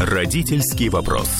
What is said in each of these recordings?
Родительский вопрос.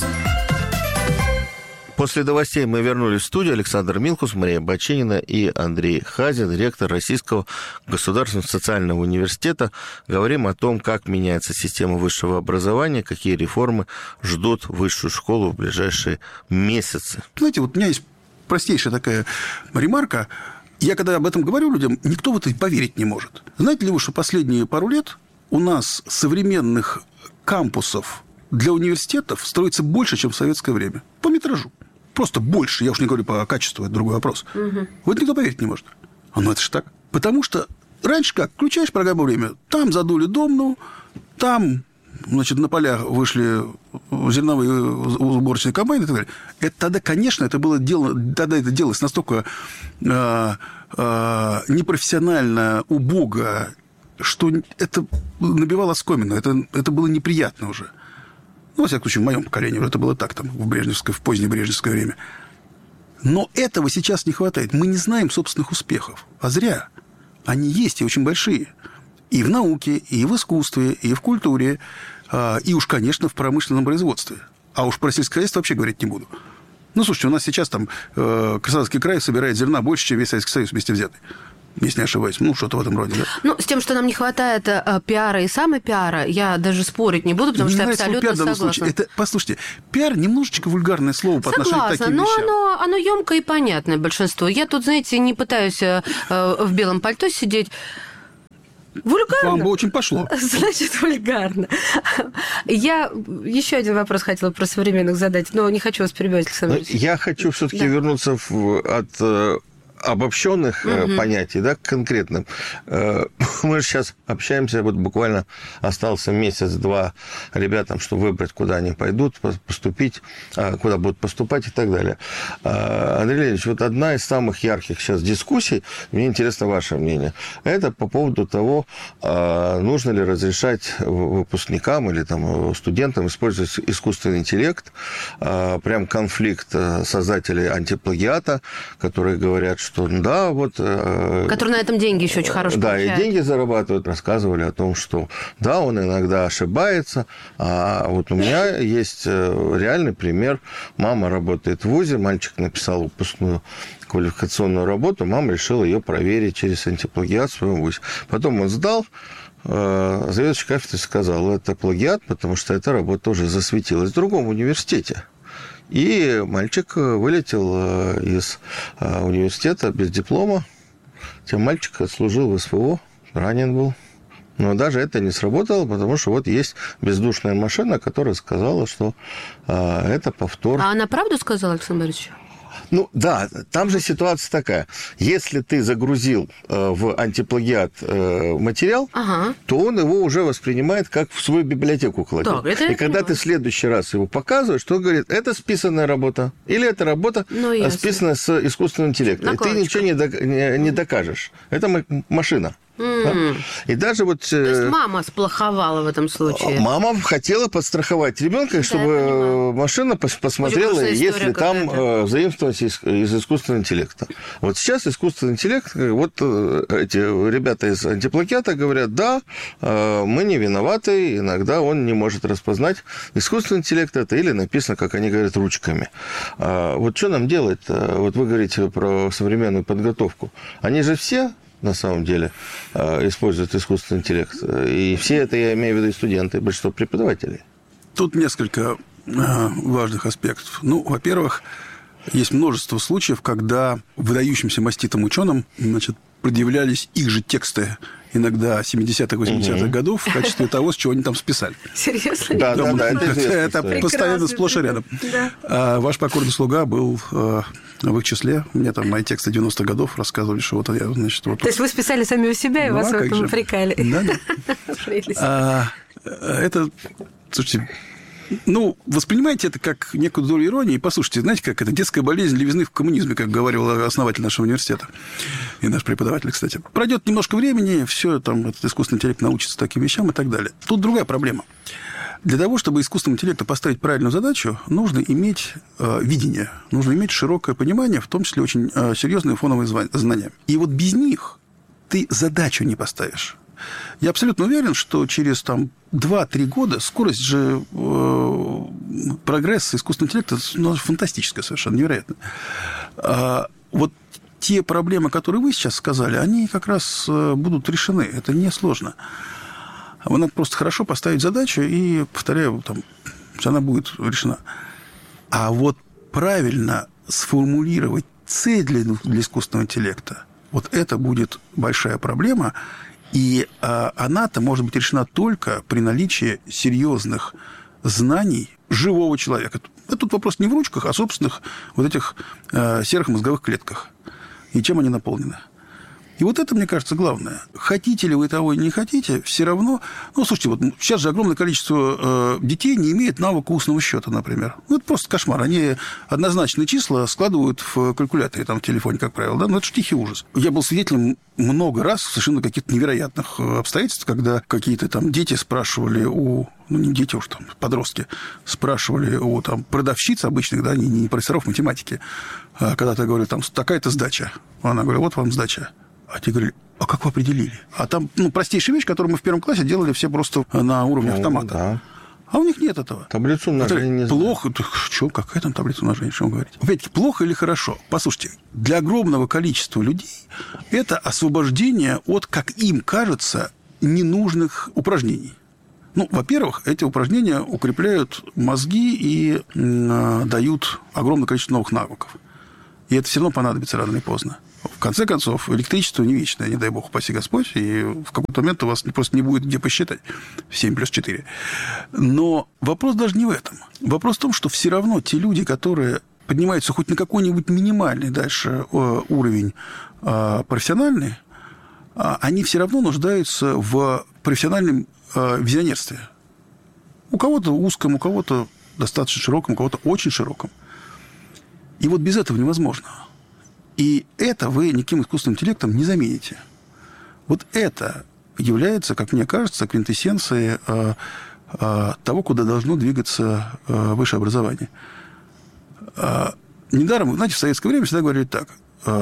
После новостей мы вернулись в студию. Александр Милкус, Мария Баченина и Андрей Хазин, ректор Российского государственного социального университета. Говорим о том, как меняется система высшего образования, какие реформы ждут высшую школу в ближайшие месяцы. Знаете, вот у меня есть простейшая такая ремарка. Я когда об этом говорю людям, никто в это поверить не может. Знаете ли вы, что последние пару лет у нас современных кампусов для университетов строится больше, чем в советское время? По метражу. Просто больше. Я уж не говорю по качеству, это другой вопрос. Вот никто поверить не может. Ну, это же так. Потому что раньше как? Включаешь программу «Время», там задули домну, там, значит, на полях вышли зерновые уборочные комбайны и так далее. Это тогда, конечно, это было тогда это делалось настолько непрофессионально, убого, что это набивало оскомину. Это было неприятно уже. Ну, во всяком случае, в моем поколении это было так, там, в позднее брежневское время. Но этого сейчас не хватает. Мы не знаем собственных успехов. А зря. Они есть и очень большие. И в науке, и в искусстве, и в культуре, и уж, конечно, в промышленном производстве. А уж про сельское хозяйство вообще говорить не буду. Ну, слушайте, у нас сейчас там Краснодарский край собирает зерна больше, чем весь Советский Союз вместе взятый. Если не ошибаюсь. Ну, что-то в этом роде, да? Ну, с тем, что нам не хватает пиара и самопиара, я даже спорить не буду, потому что я абсолютно согласна. Это, послушайте, пиар немножечко вульгарное слово по отношению к таким вещам. Но оно ёмкое и понятное большинство. Я тут, знаете, не пытаюсь в белом пальто сидеть. Вульгарно? Вам бы очень пошло. Значит, вульгарно. Я еще один вопрос хотела про современных задать, но не хочу вас перебивать, Александр Ильич. Я хочу все-таки вернуться от обобщенных понятий, да, к конкретным. Мы же сейчас общаемся, вот буквально остался месяц-два ребятам, чтобы выбрать, куда они пойдут, поступить, куда будут поступать и так далее. Андрей Леонидович, вот одна из самых ярких сейчас дискуссий, мне интересно ваше мнение, это по поводу того, нужно ли разрешать выпускникам или там, студентам использовать искусственный интеллект. Прям конфликт создателей антиплагиата, которые говорят, что да, вот... Которые на этом деньги еще очень хорошо получают. Да, и деньги зарабатывают. Рассказывали о том, что да, он иногда ошибается. А вот у меня есть реальный пример. Мама работает в вузе, мальчик написал выпускную квалификационную работу, мама решила ее проверить через антиплагиат в своем вузе. Потом он сдал, заведующий кафедрой сказал, это плагиат, потому что эта работа уже засветилась в другом университете. И мальчик вылетел из университета без диплома. Тем мальчик отслужил в СВО, ранен был. Но даже это не сработало, потому что вот есть бездушная машина, которая сказала, что это повтор. А она правду сказала, Александр Борисович? Ну, да, там же ситуация такая. Если ты загрузил в антиплагиат материал, то он его уже воспринимает как в свою библиотеку кладет. И когда ты в следующий раз его показываешь, то говорит, это списанная работа, или это работа списанная с искусственным интеллектом. И ты ничего не докажешь. Это машина. Да? И даже вот... То есть мама сплоховала в этом случае? Мама хотела подстраховать ребенка, чтобы машина посмотрела, если там заимствовать из искусственного интеллекта. Вот сейчас искусственный интеллект, вот эти ребята из антиплагиата говорят, да, мы не виноваты, иногда он не может распознать, искусственный интеллект это или написано, как они говорят, ручками. Вот что нам делать? Вот вы говорите про современную подготовку. Они же все... на самом деле, используют искусственный интеллект. И все это, я имею в виду, и студенты, большинство преподавателей. Тут несколько важных аспектов. Ну, во-первых, есть множество случаев, когда выдающимся маститым ученым, значит, предъявлялись их же тексты иногда 70-х, 80-х годов в качестве того, с чего они там списали. Серьезно? Да, это постоянно сплошь и рядом. Да. Ваш покорный слуга был в их числе. Мне там мои тексты 90-х годов рассказывали, что вот я, значит... Вот... То есть вы списали сами у себя, и вас в этом упрекали? Да. Это, слушайте... Ну, воспринимайте это как некую долю иронии. Послушайте, знаете, как это детская болезнь левизны в коммунизме, как говорил основатель нашего университета. И наш преподаватель, кстати. Пройдет немножко времени, все, там, этот искусственный интеллект научится таким вещам и так далее. Тут другая проблема. Для того, чтобы искусственному интеллекту поставить правильную задачу, нужно иметь видение, нужно иметь широкое понимание, в том числе очень серьезные фоновые знания. И вот без них ты задачу не поставишь. Я абсолютно уверен, что через 2-3 года скорость же прогресс искусственного интеллекта фантастическое совершенно, невероятно. Вот те проблемы, которые вы сейчас сказали, они как раз будут решены. Это несложно. Надо просто хорошо поставить задачу, и, повторяю, она будет решена. А вот правильно сформулировать цель для искусственного интеллекта, вот это будет большая проблема, и она-то может быть решена только при наличии серьезных знаний живого человека. Тут вопрос не в ручках, а в собственных вот этих серых мозговых клетках. И чем они наполнены. И вот это, мне кажется, главное. Хотите ли вы того или не хотите, все равно... Слушайте, вот сейчас же огромное количество детей не имеет навыка устного счета, например. Это просто кошмар. Они однозначные числа складывают в калькуляторе, в телефоне, как правило. Да? Это же тихий ужас. Я был свидетелем много раз совершенно каких-то невероятных обстоятельств, когда какие-то дети спрашивали не дети уж, подростки, спрашивали у продавщиц обычных, да, не профессоров математики, когда-то говорю, такая-то сдача. Она говорит, вот вам сдача. А те говорили, а как вы определили? А там простейшая вещь, которую мы в первом классе делали все просто на уровне автомата. Да. А у них нет этого. Таблицу умножения не знаю. Плохо. Что, какая там таблица умножения, что вы говорите? Опять-таки, плохо или хорошо? Послушайте, для огромного количества людей это освобождение от, как им кажется, ненужных упражнений. Во-первых, эти упражнения укрепляют мозги и дают огромное количество новых навыков. И это все равно понадобится рано или поздно. В конце концов, электричество не вечное, не дай бог, упаси Господь, и в какой-то момент у вас просто не будет где посчитать 7 плюс 4. Но вопрос даже не в этом. Вопрос в том, что все равно те люди, которые поднимаются хоть на какой-нибудь минимальный дальше уровень профессиональный, они все равно нуждаются в профессиональном визионерстве. У кого-то узком, у кого-то достаточно широком, у кого-то очень широком. И вот без этого невозможно. И это вы никаким искусственным интеллектом не замените. Вот это является, как мне кажется, квинтэссенцией того, куда должно двигаться высшее образование. Недаром, знаете, в советское время всегда говорили так.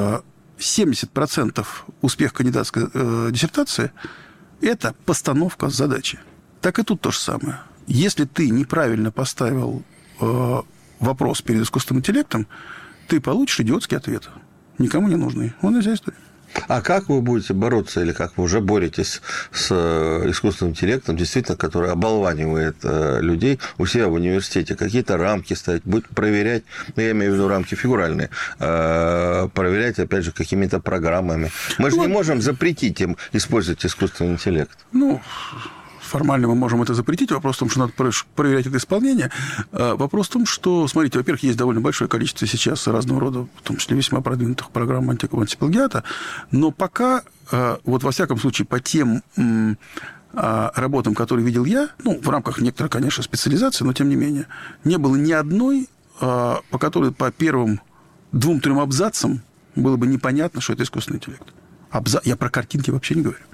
70% успеха кандидатской диссертации – это постановка задачи. Так и тут то же самое. Если ты неправильно поставил вопрос перед искусственным интеллектом, ты получишь идиотский ответ. Никому не нужный. Вот и вся история. А как вы будете бороться, или как вы уже боретесь с искусственным интеллектом, действительно, который оболванивает людей у себя в университете? Какие-то рамки ставить, будет проверять, я имею в виду рамки фигуральные, проверять, опять же, какими-то программами. Мы же не можем запретить им использовать искусственный интеллект. Формально мы можем это запретить. Вопрос в том, что надо проверять это исполнение. Вопрос в том, что, смотрите, во-первых, есть довольно большое количество сейчас разного рода, в том числе весьма продвинутых программ антиплагиата, но пока, вот во всяком случае, по тем работам, которые видел я, в рамках некоторой, конечно, специализации, но тем не менее, не было ни одной, по которой по первым 2-3 абзацам было бы непонятно, что это искусственный интеллект. Я про картинки вообще не говорю.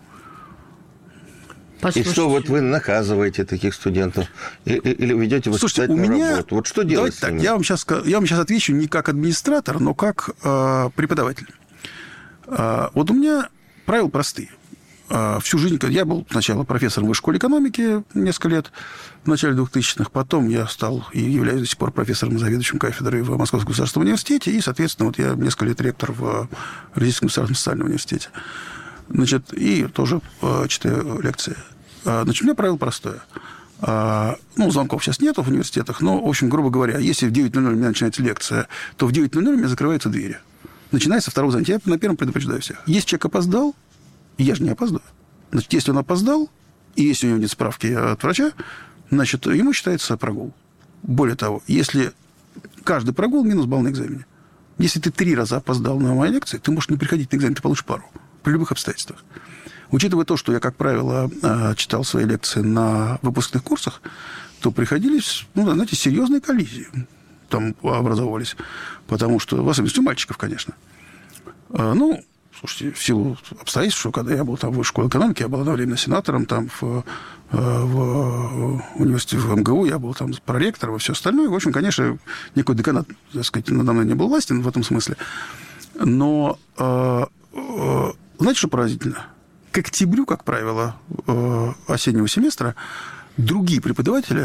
И что, вот вы наказываете таких студентов? Или ведете воспитательную работу? Вот что делать с ними? Я вам сейчас отвечу не как администратор, но как преподаватель. Вот у меня правила простые. Всю жизнь я был сначала профессором в высшей школе экономики несколько лет, в начале 2000-х. Потом я стал и являюсь до сих пор профессором, заведующим кафедрой в Московском государственном университете. И, соответственно, вот я несколько лет ректор в Российском государственном социальном университете. И тоже читаю лекции. У меня правило простое. Звонков сейчас нету в университетах, но, в общем, грубо говоря, если в 9:00 у меня начинается лекция, то в 9:00 у меня закрываются двери. Начинается второго занятия. Я на первом предупреждаю всех. Если человек опоздал, я же не опоздаю. Если он опоздал, и если у него нет справки от врача, ему считается прогул. Более того, если каждый прогул минус балл на экзамене. Если ты 3 раза опоздал на мои лекции, ты можешь не приходить на экзамен, ты получишь пару. При любых обстоятельствах. Учитывая то, что я, как правило, читал свои лекции на выпускных курсах, то приходились, серьезные коллизии там образовывались. Потому что, в особенности у мальчиков, конечно. Слушайте, в силу обстоятельств, что когда я был там в высшей школе экономики, я был одновременно сенатором там в университете, в МГУ, я был там проректором и все остальное. В общем, конечно, никакой деканат, так сказать, надо мной не был властен в этом смысле. Но, знаете, что поразительно? К октябрю, как правило, осеннего семестра другие преподаватели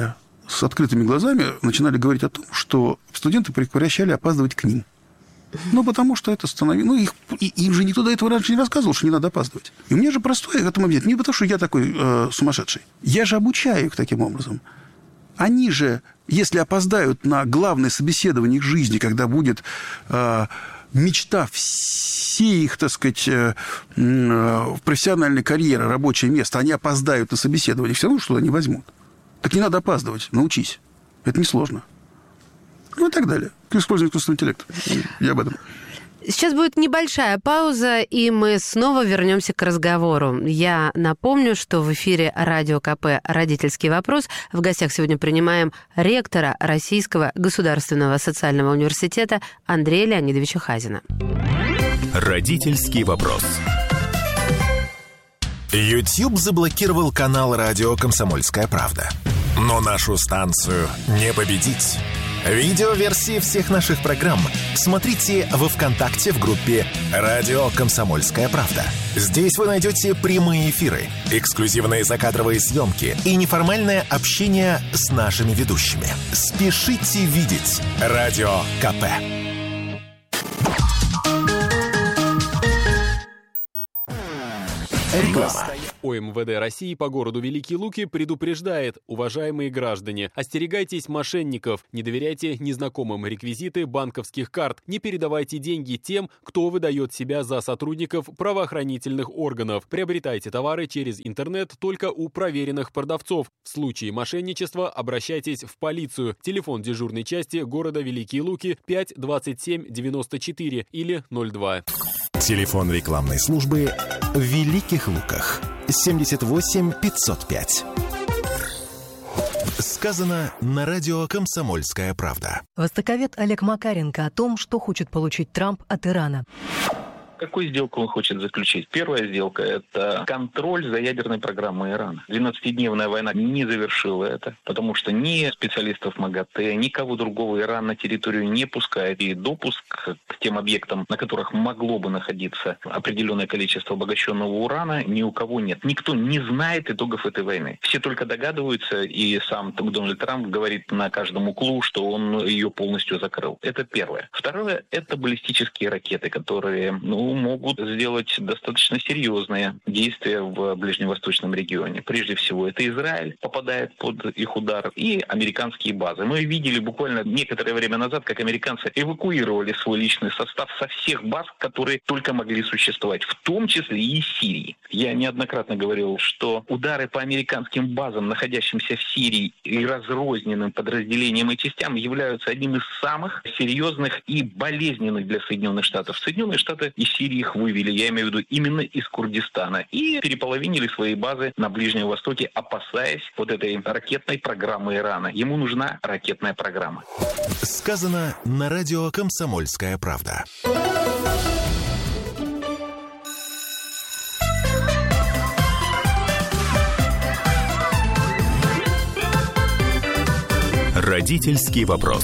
с открытыми глазами начинали говорить о том, что студенты прекращали опаздывать к ним. Ну, потому что это становилось... им же никто до этого раньше не рассказывал, что не надо опаздывать. И у меня же простое к этому объяснить. Не потому, что я такой сумасшедший. Я же обучаю их таким образом. Они же, если опоздают на главное собеседование их жизни, когда будет мечта всей их, так сказать, профессиональной карьеры, рабочее место, они опоздают на собеседование, все равно что-то не возьмут. Так не надо опаздывать, научись. Это несложно. Ну и так далее. К использованию искусственного интеллекта. Я об этом. Сейчас будет небольшая пауза, и мы снова вернемся к разговору. Я напомню, что в эфире Радио КП «Родительский вопрос». В гостях сегодня принимаем ректора Российского государственного социального университета Андрея Леонидовича Хазина. Родительский вопрос. YouTube заблокировал канал радио «Комсомольская правда». Но нашу станцию не победить. Видеоверсии всех наших программ смотрите во ВКонтакте в группе «Радио Комсомольская правда». Здесь вы найдете прямые эфиры, эксклюзивные закадровые съемки и неформальное общение с нашими ведущими. Спешите видеть Радио КП. Реклама. ОМВД России по городу Великие Луки предупреждает: уважаемые граждане, остерегайтесь мошенников, не доверяйте незнакомым реквизиты банковских карт, не передавайте деньги тем, кто выдает себя за сотрудников правоохранительных органов, приобретайте товары через интернет только у проверенных продавцов. В случае мошенничества обращайтесь в полицию. Телефон дежурной части города Великие Луки 5 27 94 или 02. Телефон рекламной службы в Великих Луках 78 505. Сказано на радио «Комсомольская правда». Востоковед Олег Макаренко о том, что хочет получить Трамп от Ирана. Какую сделку он хочет заключить? Первая сделка – это контроль за ядерной программой Ирана. 12-дневная война не завершила это, потому что ни специалистов МАГАТЭ, никого другого Иран на территорию не пускает. И допуск к тем объектам, на которых могло бы находиться определенное количество обогащенного урана, ни у кого нет. Никто не знает итогов этой войны. Все только догадываются, и сам Дональд Трамп говорит на каждом углу, что он ее полностью закрыл. Это первое. Второе – это баллистические ракеты, которые, могут сделать достаточно серьезные действия в ближневосточном регионе. Прежде всего, это Израиль попадает под их удар и американские базы. Мы видели буквально некоторое время назад, как американцы эвакуировали свой личный состав со всех баз, которые только могли существовать, в том числе и из Сирии. Я неоднократно говорил, что удары по американским базам, находящимся в Сирии и разрозненным подразделениям и частям, являются одним из самых серьезных и болезненных для Соединенных Штатов. Соединенные Штаты из Сирии их вывели, я имею в виду именно из Курдистана, и переполовинили свои базы на Ближнем Востоке, опасаясь вот этой ракетной программы Ирана. Ему нужна ракетная программа. Сказано на радио «Комсомольская правда». Родительский вопрос.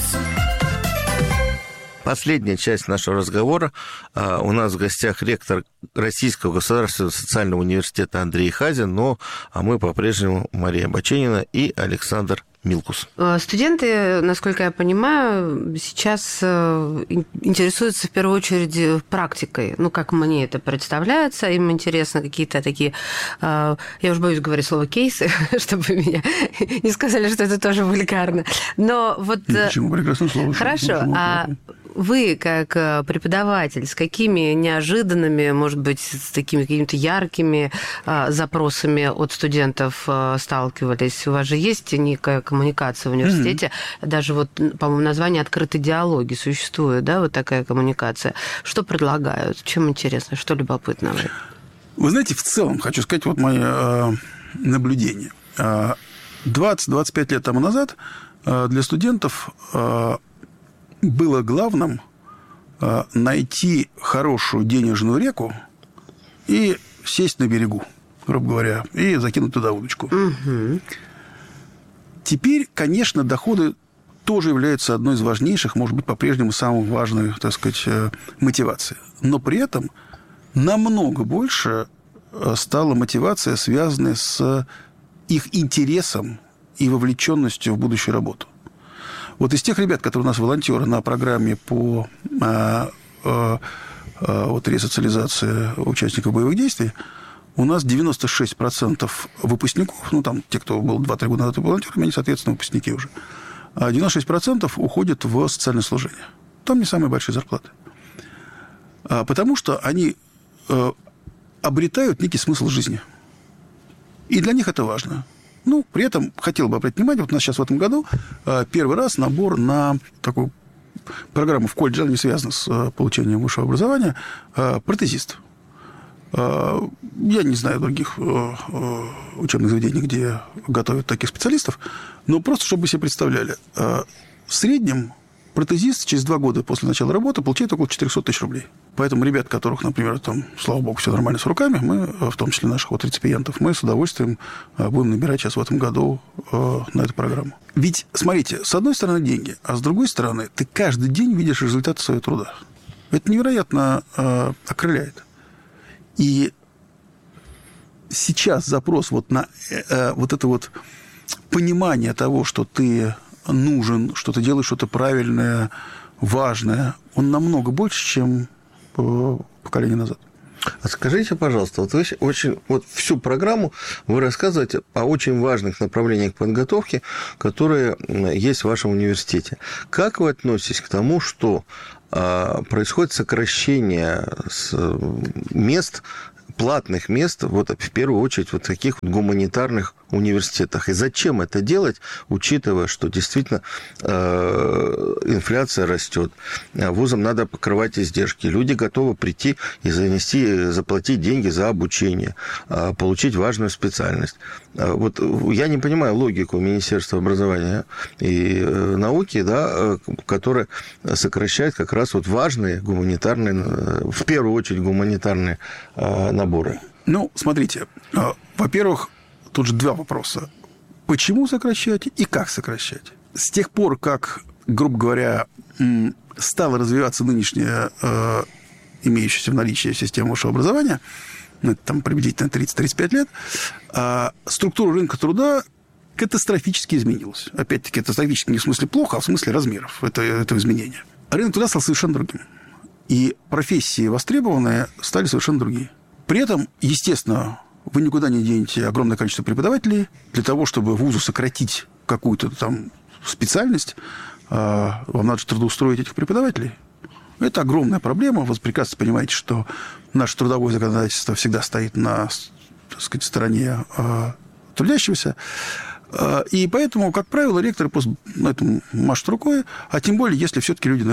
Последняя часть нашего разговора. У нас в гостях ректор Российского государственного социального университета Андрей Хазин, а мы по-прежнему Мария Баченина и Александр Милкус. Студенты, насколько я понимаю, сейчас интересуются в первую очередь практикой. Как мне это представляется. Им интересно какие-то такие, я уж боюсь говорить слово кейсы, чтобы меня не сказали, что это тоже вульгарно. Но вот... Почему? Прекрасное слово. Хорошо. А вы, как преподаватель, с какими неожиданными, может быть, с такими какими-то яркими запросами от студентов сталкивались? У вас же есть некая коммуникация в университете, даже по-моему, название «Открытые диалоги» существует, да, вот такая коммуникация. Что предлагают? Чем интересно? Что любопытно? Вы знаете, в целом, хочу сказать, мои наблюдения. 20-25 лет тому назад для студентов было главным найти хорошую денежную реку и сесть на берегу, грубо говоря, и закинуть туда удочку. Угу. Теперь, конечно, доходы тоже являются одной из важнейших, может быть, по-прежнему самой важной, так сказать, мотивацией. Но при этом намного больше стала мотивация, связанная с их интересом и вовлеченностью в будущую работу. Вот из тех ребят, которые у нас волонтеры на программе по ресоциализации участников боевых действий, у нас 96% выпускников, ну, там, те, кто был 2-3 года назад волонтерами, они, соответственно, выпускники уже, а 96% уходят в социальное служение. Там не самые большие зарплаты. Потому что они обретают некий смысл жизни. И для них это важно. Ну, при этом хотел бы обратить внимание, вот у нас сейчас в этом году первый раз набор на такую программу в колледже, она не связана с получением высшего образования, протезист. Я не знаю других учебных заведений, где готовят таких специалистов, но просто, чтобы вы себе представляли, в среднем протезист через 2 года после начала работы получает около 400 тысяч рублей. Поэтому ребят, которых, например, там, слава богу, все нормально с руками, мы, в том числе наших вот реципиентов, мы с удовольствием будем набирать сейчас в этом году на эту программу. Ведь, смотрите, с одной стороны деньги, а с другой стороны ты каждый день видишь результаты своего труда. Это невероятно окрыляет. И сейчас запрос вот на вот это вот понимание того, что ты нужен, что ты делаешь что-то правильное, важное, он намного больше, чем поколение назад. А скажите, пожалуйста, вот вы всю программу вы рассказываете о очень важных направлениях подготовки, которые есть в вашем университете. Как вы относитесь к тому, что происходит сокращение мест, платных мест, вот в первую очередь вот в таких вот гуманитарных университетах? И зачем это делать, учитывая, что действительно инфляция растет, вузам надо покрывать издержки, люди готовы прийти и заплатить деньги за обучение, получить важную специальность. Вот я не понимаю логику Министерства образования и науки, да, которое сокращает как раз вот важные гуманитарные, в первую очередь гуманитарные наборы. Ну, смотрите, во-первых, тут же 2 вопроса. Почему сокращать и как сокращать? С тех пор, как, грубо говоря, стала развиваться нынешняя имеющаяся в наличии система высшего образования, ну, это там приблизительно 30-35 лет, структура рынка труда катастрофически изменилась. Опять-таки, катастрофически не в смысле плохо, а в смысле размеров этого изменения. Рынок труда стал совершенно другим. И профессии востребованные стали совершенно другие. При этом, естественно, вы никуда не денете огромное количество преподавателей. Для того, чтобы вузу сократить какую-то там специальность, вам надо же трудоустроить этих преподавателей. Это огромная проблема. Вы прекрасно понимаете, что наше трудовое законодательство всегда стоит на, так сказать, стороне трудящегося. И поэтому, как правило, ректоры на этом машут рукой, а тем более, если все-таки люди на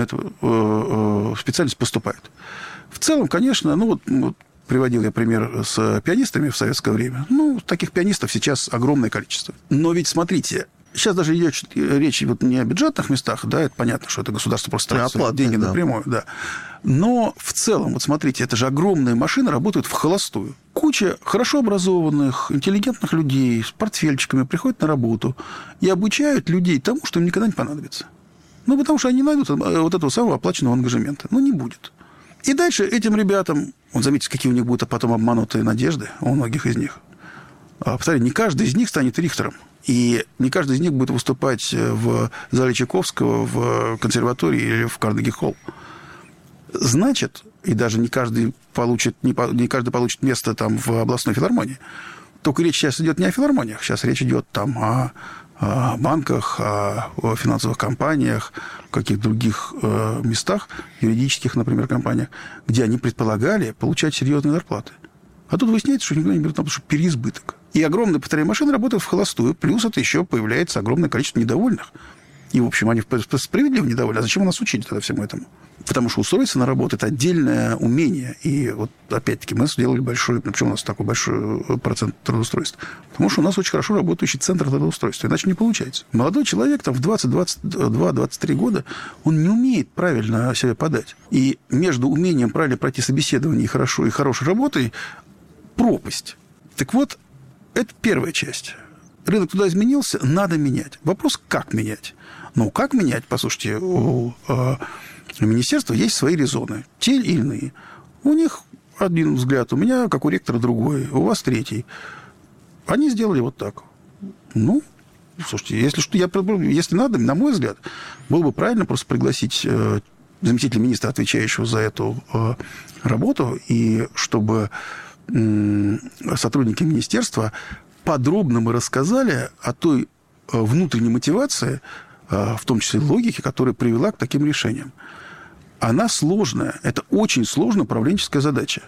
эту специальность поступают. В целом, конечно, вот приводил я пример с пианистами в советское время. Ну, таких пианистов сейчас огромное количество. Но ведь, смотрите, сейчас даже идет речь вот не о бюджетных местах, да, это понятно, что это государство просто тратит деньги напрямую, да. Но в целом, вот смотрите, это же огромные машины работают в холостую. Куча хорошо образованных, интеллигентных людей с портфельчиками приходят на работу и обучают людей тому, что им никогда не понадобится. Ну, потому что они не найдут вот этого самого оплаченного ангажемента. Ну, не будет. И дальше этим ребятам, вот заметьте, какие у них будут потом обманутые надежды, у многих из них. Повторяю, не каждый из них станет рихтером. И не каждый из них будет выступать в зале Чайковского, в консерватории или в Карнеги-холл. Значит, и даже не каждый получит место там в областной филармонии. Только речь сейчас идет не о филармониях, сейчас речь идет там о банках, о финансовых компаниях, каких-то других местах, юридических, например, компаниях, где они предполагали получать серьезные зарплаты. А тут выясняется, что никуда не берут, потому что переизбыток. И огромные, повторяю, машины работают в холостую, плюс это еще появляется огромное количество недовольных. И, в общем, они справедливо недовольны. А зачем нас учить тогда всему этому? Потому что устроиться на работу – это отдельное умение. И вот, опять-таки, мы сделали большой... Почему у нас такой большой процент трудоустройств? Потому что у нас очень хорошо работающий центр трудоустройства. Иначе не получается. Молодой человек там в 20-22-23 года, он не умеет правильно себя подать. И между умением правильно пройти собеседование и хорошей работой пропасть. Так вот, это первая часть. Рынок туда изменился, надо менять. Вопрос, как менять? Ну, как менять? Послушайте, у министерства есть свои резоны, те или иные. У них один взгляд, у меня, как у ректора, другой, у вас третий. Они сделали вот так. Ну, Слушайте, если надо, на мой взгляд, было бы правильно просто пригласить заместителя министра, отвечающего за эту работу, и чтобы сотрудники министерства подробно мы рассказали о той внутренней мотивации, в том числе логике, которая привела к таким решениям. Она сложная. Это очень сложная управленческая задача,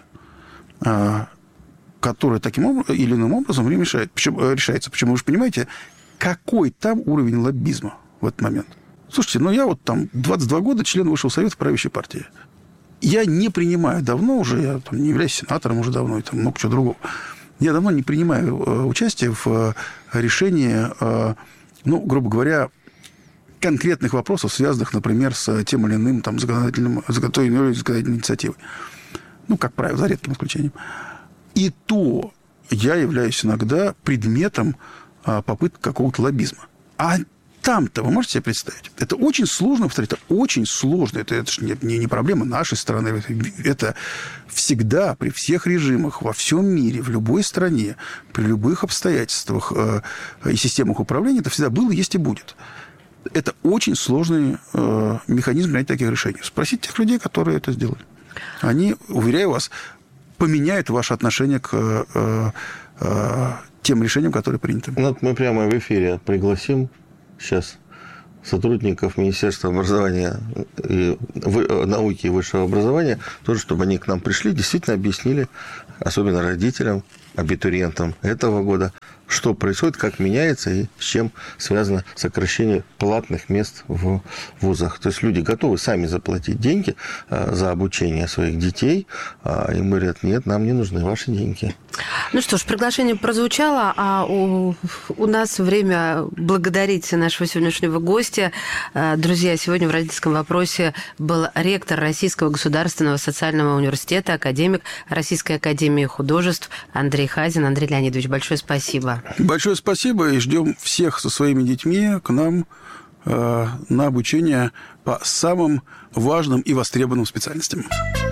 которая таким или иным образом решается. Причем, вы же понимаете, какой там уровень лоббизма в этот момент. Слушайте, я 22 года член Высшего совета правящей партии. Я не принимаю давно уже, я не являюсь сенатором уже давно, и там много чего другого. Я давно не принимаю участие в решении, грубо говоря, конкретных вопросов, связанных, например, с тем или иным той или иной законодательной инициативой. Как правило, за редким исключением. И то я являюсь иногда предметом попыток какого-то лоббизма. А там-то, вы можете себе представить, это очень сложно, повторяю, это очень сложно. Это же не проблема нашей страны. Это всегда, при всех режимах, во всем мире, в любой стране, при любых обстоятельствах и системах управления, это всегда было, есть и будет. Это очень сложный механизм принятия таких решений. Спросите тех людей, которые это сделали. Они, уверяю вас, поменяют ваше отношение к тем решениям, которые приняты. Мы прямо в эфире пригласим сейчас сотрудников Министерства образования и науки и высшего образования, тоже, чтобы они к нам пришли, действительно объяснили, особенно родителям, абитуриентам этого года, что происходит, как меняется и с чем связано сокращение платных мест в вузах. То есть люди готовы сами заплатить деньги за обучение своих детей, а им говорят, нет, нам не нужны ваши деньги. Ну что ж, приглашение прозвучало, а у нас время благодарить нашего сегодняшнего гостя. Друзья, сегодня в «Родительском вопросе» был ректор Российского государственного социального университета, академик Российской академии художеств Андрей Хазин. Андрей Леонидович, большое спасибо. Большое спасибо, и ждем всех со своими детьми к нам на обучение по самым важным и востребованным специальностям.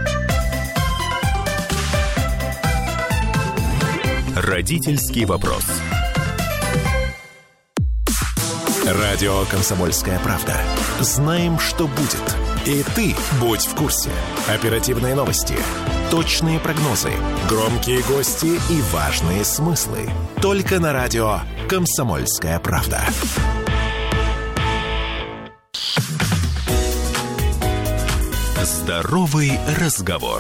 Родительский вопрос. Радио «Комсомольская правда». Знаем, что будет. И ты будь в курсе. Оперативные новости, точные прогнозы, громкие гости и важные смыслы. Только на радио «Комсомольская правда». Здоровый разговор.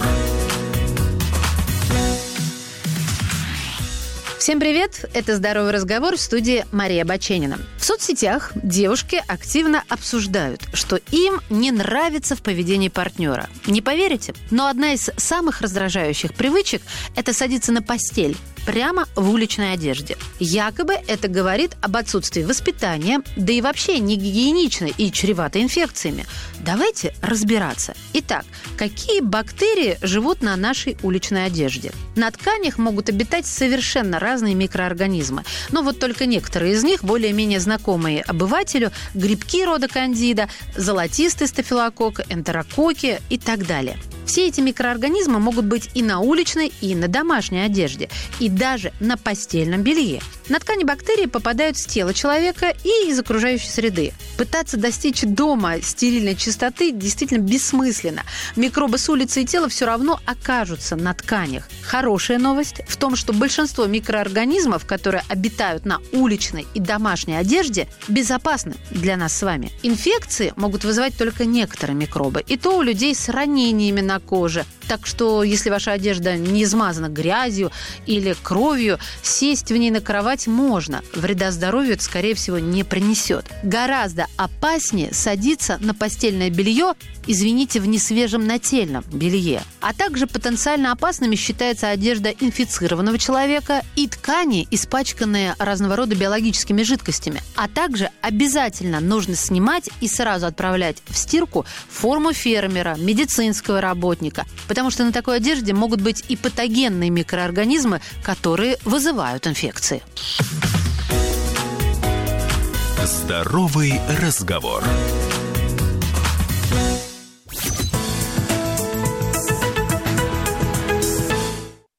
Всем привет! Это «Здоровый разговор», в студии Мария Баченина. В соцсетях девушки активно обсуждают, что им не нравится в поведении партнера. Не поверите, но одна из самых раздражающих привычек – это садиться на постель прямо в уличной одежде. Якобы это говорит об отсутствии воспитания, да и вообще не гигиенично и чревато инфекциями. Давайте разбираться. Итак, какие бактерии живут на нашей уличной одежде? На тканях могут обитать совершенно разные микроорганизмы. Но вот только некоторые из них, более-менее знакомые обывателю, грибки рода кандида, золотистый стафилококк, энтерококки и так далее. Все эти микроорганизмы могут быть и на уличной, и на домашней одежде, и даже на постельном белье. На ткани бактерии попадают с тела человека и из окружающей среды. Пытаться достичь дома стерильной чистоты действительно бессмысленно. Микробы с улицы и тела все равно окажутся на тканях. Хорошая новость в том, что большинство микроорганизмов, которые обитают на уличной и домашней одежде, безопасны для нас с вами. Инфекции могут вызывать только некоторые микробы, и то у людей с ранениями на коже. Так что, если ваша одежда не измазана грязью или кровью, сесть в ней на кровать можно. Вреда здоровью это, скорее всего, не принесет. Гораздо опаснее садиться на постельное белье, извините, в несвежем нательном белье. А также потенциально опасными считается одежда инфицированного человека и ткани, испачканные разного рода биологическими жидкостями. А также обязательно нужно снимать и сразу отправлять в стирку форму фермера, медицинского работника, потому что на такой одежде могут быть и патогенные микроорганизмы, которые вызывают инфекции. Здоровый разговор.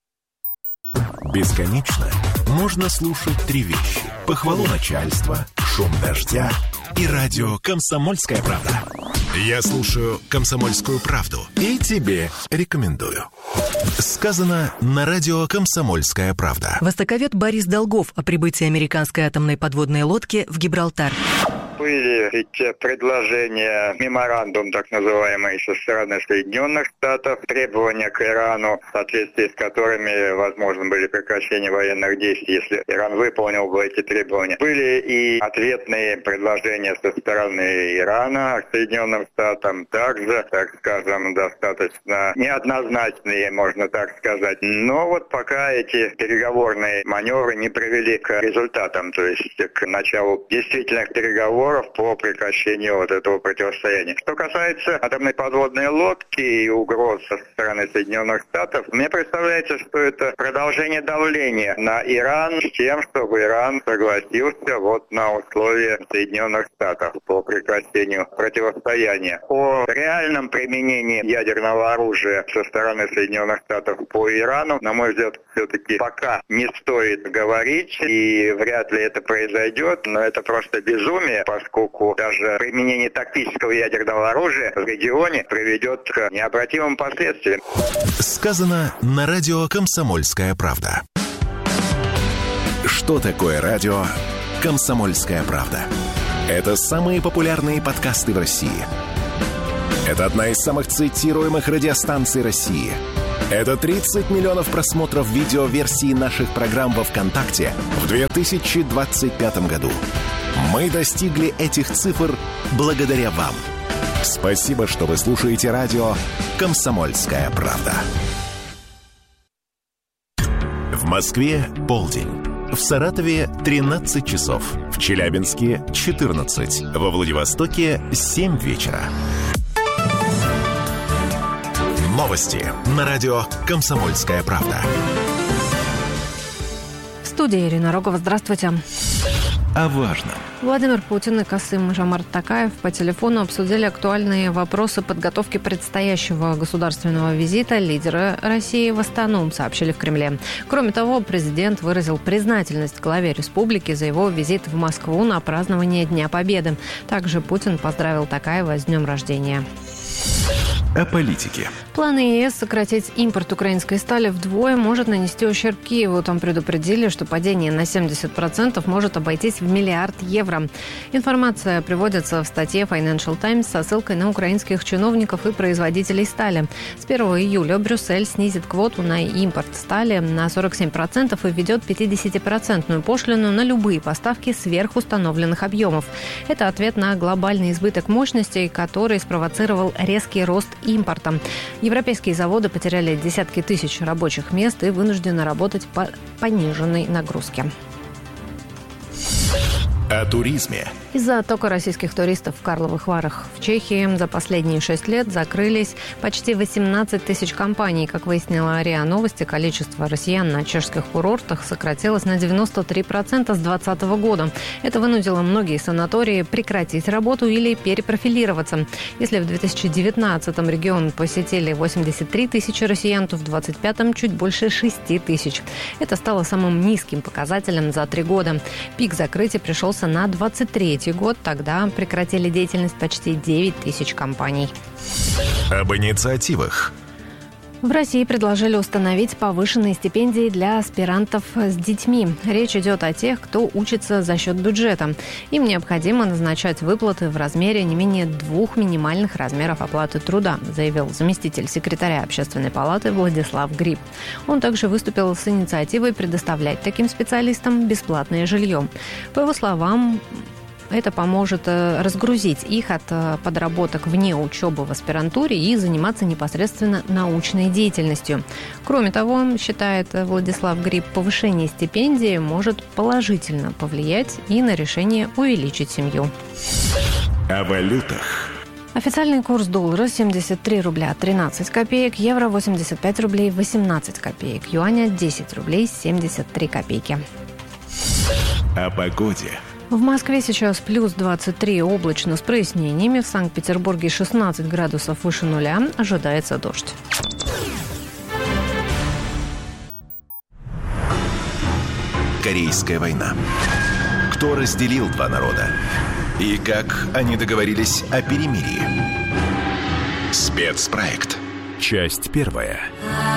Бесконечно можно слушать три вещи: похвалу начальства, шум дождя и радио «Комсомольская правда». Я слушаю «Комсомольскую правду» и тебе рекомендую. Сказано на радио «Комсомольская правда». Востоковед Борис Долгов о прибытии американской атомной подводной лодки в Гибралтар. Были эти предложения, меморандум так называемый со стороны Соединенных Штатов, требования к Ирану, в соответствии с которыми возможно были прекращение военных действий, если Иран выполнил бы эти требования. Были и ответные предложения со стороны Ирана к Соединенным Штатам, также, так скажем, достаточно неоднозначные, можно так сказать. Но вот пока эти переговорные маневры не привели к результатам, то есть к началу действительных переговоров по прекращению вот этого противостояния. Что касается атомной подводной лодки и угроз со стороны Соединенных Штатов, мне представляется, что это продолжение давления на Иран с тем, чтобы Иран согласился вот на условия Соединенных Штатов по прекращению противостояния. О реальном применении ядерного оружия со стороны Соединенных Штатов по Ирану, на мой взгляд, все-таки пока не стоит говорить, и вряд ли это произойдет, но это просто безумие, поскольку даже применение тактического ядерного оружия в регионе приведет к необратимым последствиям. Сказано на радио «Комсомольская правда». Что такое радио «Комсомольская правда»? Это самые популярные подкасты в России. Это одна из самых цитируемых радиостанций России. Это 30 миллионов просмотров видеоверсии наших программ во ВКонтакте в 2025 году. Мы достигли этих цифр благодаря вам. Спасибо, что вы слушаете радио «Комсомольская правда». В Москве полдень. В Саратове 13 часов. В Челябинске 14. Во Владивостоке 7 вечера. Новости на радио «Комсомольская правда». В студии Ирина Рогова. Здравствуйте. О важном. Владимир Путин и Касым-Жомарт Токаев по телефону обсудили актуальные вопросы подготовки предстоящего государственного визита лидера России в Астану, сообщили в Кремле. Кроме того, президент выразил признательность главе республики за его визит в Москву на празднование Дня Победы. Также Путин поздравил Токаева с днем рождения. О политике. Планы ЕС сократить импорт украинской стали вдвое может нанести ущерб Киеву. Там предупредили, что падение на 70% может обойтись в $1 миллиард евро. Информация приводится в статье Financial Times со ссылкой на украинских чиновников и производителей стали. С 1 июля Брюссель снизит квоту на импорт стали на 47% и введет 50% пошлину на любые поставки сверхустановленных объемов. Это ответ на глобальный избыток мощностей, который спровоцировал резкий рост импорта. Европейские заводы потеряли десятки тысяч рабочих мест и вынуждены работать по пониженной нагрузке. О туризме. Из-за оттока российских туристов в Карловых Варах в Чехии за последние 6 лет закрылись почти 18 тысяч компаний. Как выяснила РИА Новости, количество россиян на чешских курортах сократилось на 93% с 2020 года. Это вынудило многие санатории прекратить работу или перепрофилироваться. Если в 2019-м регион посетили 83 тысячи россиян, то в 2025-м чуть больше 6 тысяч. Это стало самым низким показателем за 3 года. Пик закрытия пришелся на 23-й год. Тогда прекратили деятельность почти 9 тысяч компаний. Об инициативах. В России предложили установить повышенные стипендии для аспирантов с детьми. Речь идет о тех, кто учится за счет бюджета. Им необходимо назначать выплаты в размере не менее 2 минимальных размеров оплаты труда, заявил заместитель секретаря Общественной палаты Владислав Гриб. Он также выступил с инициативой предоставлять таким специалистам бесплатное жилье. По его словам, это поможет разгрузить их от подработок вне учебы в аспирантуре и заниматься непосредственно научной деятельностью. Кроме того, считает Владислав Гриб, повышение стипендии может положительно повлиять и на решение увеличить семью. О валютах. Официальный курс доллара 73 рубля 13 копеек, евро 85 рублей 18 копеек, юаня 10 рублей 73 копейки. О погоде. В Москве сейчас плюс 23, облачно с прояснениями. В Санкт-Петербурге 16 градусов выше нуля. Ожидается дождь. Корейская война. кто разделил два народа и как они договорились о перемирии. Спецпроект. Часть первая.